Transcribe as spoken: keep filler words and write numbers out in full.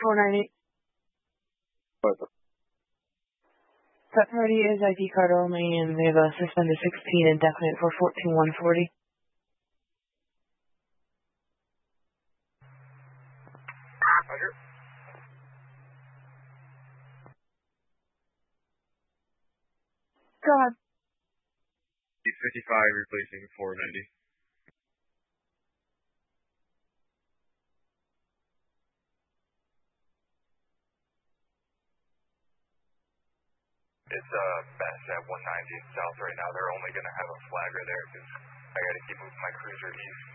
four ninety. What? That party is I D card only, and they have a suspended sixteen indefinite for fourteen one forty. Roger. Go ahead. eight fifty-five replacing four ninety. It's uh, Bass at one ninety south right now. They're only going to have a flagger there because I got to keep moving my cruiser east.